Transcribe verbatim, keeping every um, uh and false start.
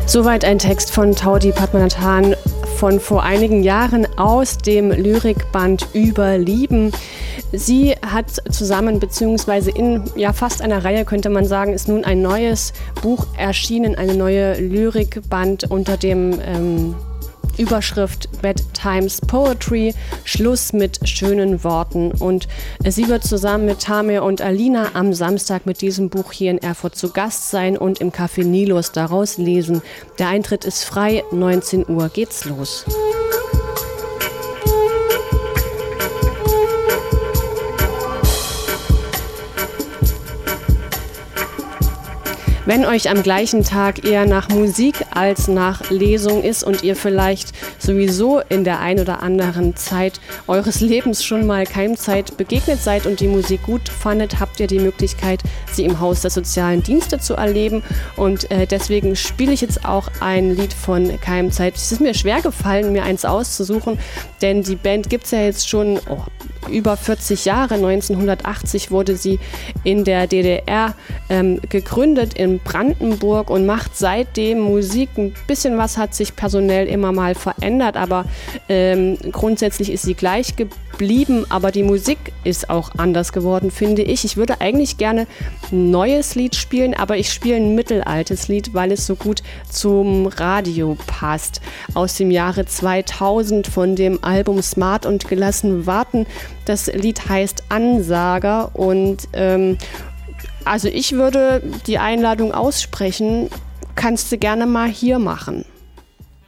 Soweit ein Text von Taudi Padmanathan von vor einigen Jahren aus dem Lyrikband Über Lieben. Sie hat zusammen bzw. in ja, fast einer Reihe, könnte man sagen, ist nun ein neues Buch erschienen, eine neue Lyrikband unter dem ähm, Überschrift Bedtimes Poetry, Schluss mit schönen Worten. Und sie wird zusammen mit Tamir und Alina am Samstag mit diesem Buch hier in Erfurt zu Gast sein und im Café Nilus daraus lesen. Der Eintritt ist frei, neunzehn Uhr geht's los. Wenn euch am gleichen Tag eher nach Musik als nach Lesung ist und ihr vielleicht sowieso in der ein oder anderen Zeit eures Lebens schon mal Keimzeit begegnet seid und die Musik gut fandet, habt ihr die Möglichkeit, sie im Haus der sozialen Dienste zu erleben. Und äh, deswegen spiele ich jetzt auch ein Lied von Keimzeit. Es ist mir schwer gefallen, mir eins auszusuchen, denn die Band gibt es ja jetzt schon oh, über vierzig Jahre. neunzehnhundertachtzig wurde sie in der D D R ähm, gegründet, in Brandenburg, und macht seitdem Musik. Ein bisschen was hat sich personell immer mal verändert, aber ähm, grundsätzlich ist sie gleich geblieben, aber die Musik ist auch anders geworden, finde ich. Ich würde eigentlich gerne ein neues Lied spielen, aber ich spiele ein mittelaltes Lied, weil es so gut zum Radio passt. Aus dem Jahre zweitausend von dem Album Smart und gelassen warten. Das Lied heißt Ansager und ähm, also ich würde die Einladung aussprechen, kannst du gerne mal hier machen.